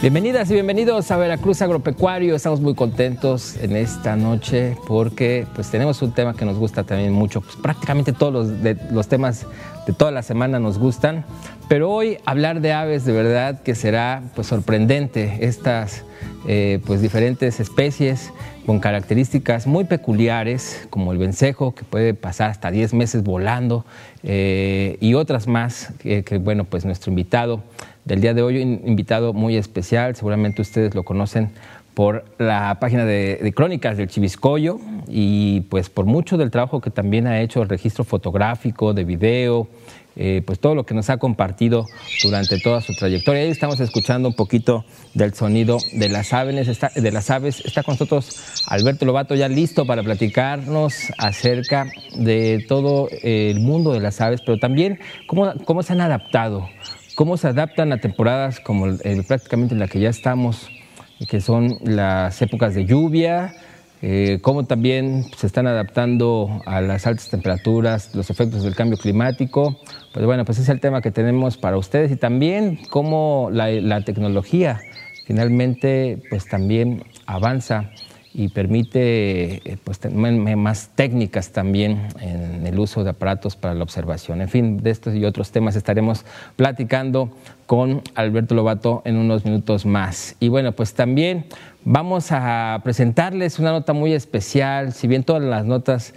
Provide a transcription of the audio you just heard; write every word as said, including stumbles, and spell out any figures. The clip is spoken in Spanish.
Bienvenidas y bienvenidos a Veracruz Agropecuario. Estamos muy contentos en esta noche porque pues tenemos un tema que nos gusta también mucho. Pues, prácticamente todos los, de, los temas de toda la semana nos gustan, pero hoy hablar de aves de verdad que será pues sorprendente. Estas eh, pues diferentes especies con características muy peculiares, como el vencejo, que puede pasar hasta diez meses volando, eh, y otras más que, que bueno, pues nuestro invitado del día de hoy, un invitado muy especial, seguramente ustedes lo conocen por la página de, de Crónicas del Chiviscoyo y pues por mucho del trabajo que también ha hecho, el registro fotográfico, de video, eh, pues todo lo que nos ha compartido durante toda su trayectoria. Ahí estamos escuchando un poquito del sonido de las aves. Está, de las aves. Está con nosotros Alberto Lobato, ya listo para platicarnos acerca de todo el mundo de las aves, pero también cómo, cómo se han adaptado. Cómo se adaptan a temporadas como el, prácticamente en la que ya estamos, que son las épocas de lluvia, eh, cómo también se están adaptando a las altas temperaturas, los efectos del cambio climático. Pues bueno, pues ese es el tema que tenemos para ustedes, y también cómo la, la tecnología finalmente pues también avanza y permite pues, más técnicas también en el uso de aparatos para la observación. En fin, de estos y otros temas estaremos platicando con Alberto Lobato en unos minutos más. Y bueno, pues también vamos a presentarles una nota muy especial. Si bien todas las notas